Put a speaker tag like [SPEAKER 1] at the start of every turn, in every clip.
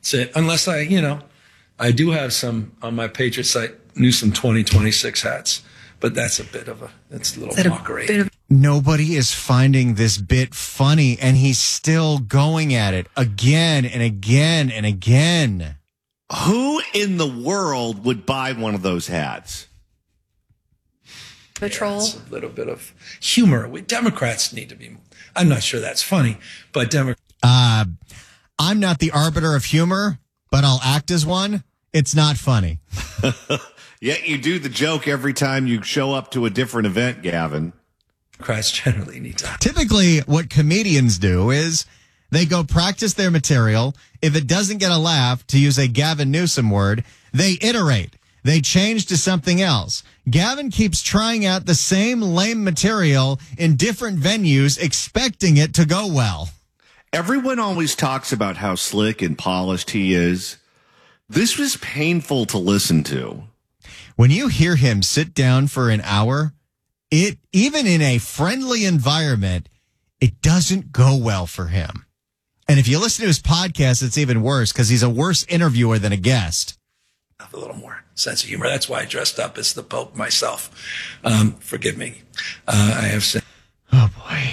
[SPEAKER 1] That's it. Unless I do have some on my Patriot site, Newsom 2026 hats, but that's a little mockery.
[SPEAKER 2] Nobody is finding this bit funny, and he's still going at it again and again and again.
[SPEAKER 3] Who in the world would buy one of those hats?
[SPEAKER 4] The troll.
[SPEAKER 1] It's a little bit of humor. Democrats need to be. I'm not sure that's funny, but
[SPEAKER 2] I'm not the arbiter of humor, but I'll act as one. It's not funny.
[SPEAKER 3] Yet you do the joke every time you show up to a different event, Gavin.
[SPEAKER 1] Democrats generally need to.
[SPEAKER 2] Typically, what comedians do is they go practice their material. If it doesn't get a laugh, to use a Gavin Newsom word, they iterate. They change to something else. Gavin keeps trying out the same lame material in different venues, expecting it to go well.
[SPEAKER 3] Everyone always talks about how slick and polished he is. This was painful to listen to.
[SPEAKER 2] When you hear him sit down for an hour, even in a friendly environment, it doesn't go well for him. And if you listen to his podcast, it's even worse because he's a worse interviewer than a guest.
[SPEAKER 1] A little more sense of humor. That's why I dressed up as the Pope myself. Forgive me. I have said.
[SPEAKER 2] Oh boy.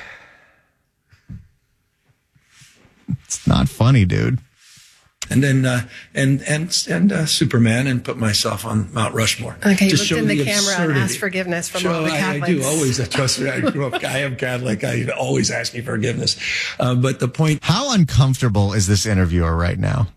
[SPEAKER 2] It's not funny, dude.
[SPEAKER 1] And then and Superman, and put myself on Mount Rushmore.
[SPEAKER 4] Okay, you looked in the camera and asked forgiveness from all the Catholics.
[SPEAKER 1] I do always. Trust me, I grew up. I am Catholic. I always ask you forgiveness. But the point.
[SPEAKER 2] How uncomfortable is this interviewer right now?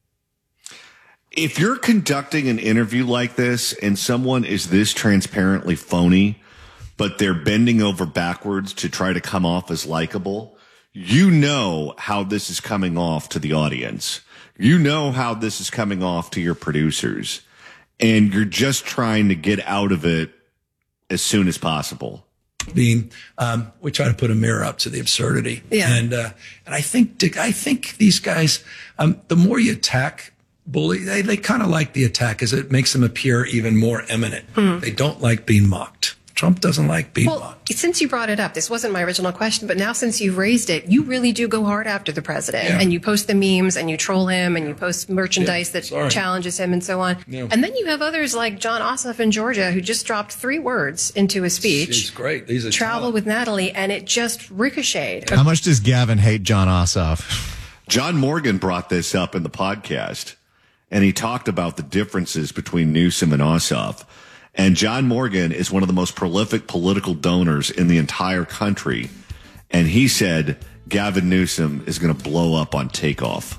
[SPEAKER 3] If you're conducting an interview like this and someone is this transparently phony, but they're bending over backwards to try to come off as likable, you know how this is coming off to the audience. You know how this is coming off to your producers, and you're just trying to get out of it as soon as possible.
[SPEAKER 1] We try to put a mirror up to the absurdity.
[SPEAKER 4] Yeah.
[SPEAKER 1] And I think these guys, the more you attack bully, they kind of like the attack because it makes them appear even more eminent. Mm-hmm. They don't like being mocked. Trump doesn't like being mocked.
[SPEAKER 4] Since you brought it up, this wasn't my original question, but now since you've raised it, you really do go hard after the president. Yeah. And you post the memes and you troll him and you post merchandise that challenges him and so on. Yeah. And then you have others like John Ossoff in Georgia who just dropped 3 words into a speech.
[SPEAKER 1] It's great. These are
[SPEAKER 4] Travel with Natalie, and it just ricocheted.
[SPEAKER 2] How much does Gavin hate John Ossoff?
[SPEAKER 3] John Morgan brought this up in the podcast, and he talked about the differences between Newsom and Ossoff. And John Morgan is one of the most prolific political donors in the entire country. And he said Gavin Newsom is going to blow up on takeoff.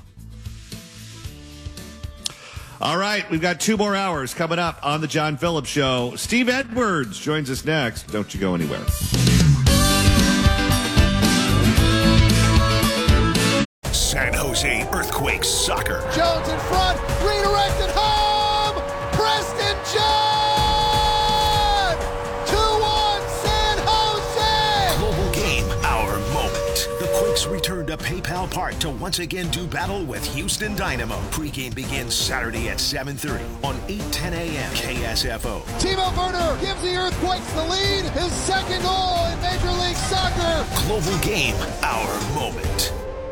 [SPEAKER 3] All right, we've got 2 more hours coming up on the John Phillips Show. Steve Edwards joins us next. Don't you go anywhere.
[SPEAKER 5] San Jose Earthquakes soccer.
[SPEAKER 6] Jones in front, redirected home. Preston Jones. 2-1 San Jose.
[SPEAKER 5] Global Game, our moment. The Quakes return to PayPal Park to once again do battle with Houston Dynamo. Pre-game begins Saturday at 7:30 on 8:10 a.m. KSFO.
[SPEAKER 6] Timo Werner gives the Earthquakes the lead. His second goal in Major League Soccer.
[SPEAKER 5] Global Game, our moment.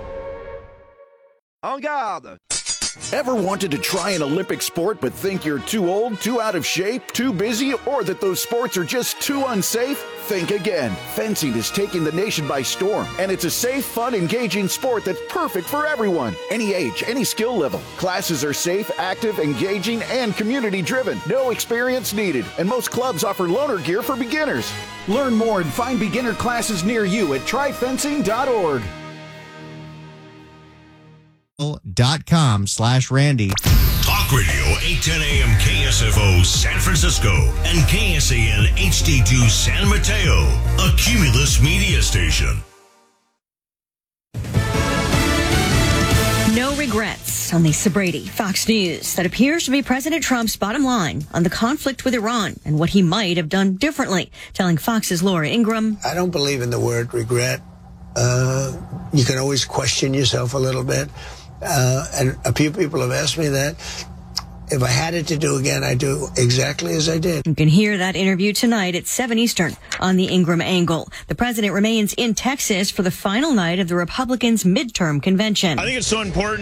[SPEAKER 6] En garde.
[SPEAKER 7] Ever wanted to try an Olympic sport but think you're too old, too out of shape, too busy, or that those sports are just too unsafe? Think again. Fencing is taking the nation by storm, and it's a safe, fun, engaging sport that's perfect for everyone. Any age, any skill level. Classes are safe, active, engaging, and community-driven. No experience needed, and most clubs offer loaner gear for beginners. Learn more and find beginner classes near you at tryfencing.org.
[SPEAKER 2] .com/Randy.
[SPEAKER 5] Talk Radio 810 AM KSFO San Francisco and KSAN HD2 San Mateo, a Cumulus media station.
[SPEAKER 8] No regrets on Lisa Brady, Fox News. That appears to be President Trump's bottom line on the conflict with Iran and what he might have done differently, telling Fox's Laura Ingraham.
[SPEAKER 9] I don't believe in the word regret. You can always question yourself a little bit. And a few people have asked me that. If I had it to do again, I'd do exactly as I did.
[SPEAKER 8] You can hear that interview tonight at 7 Eastern on the Ingraham Angle. The president remains in Texas for the final night of the Republicans' midterm convention.
[SPEAKER 10] I think it's so important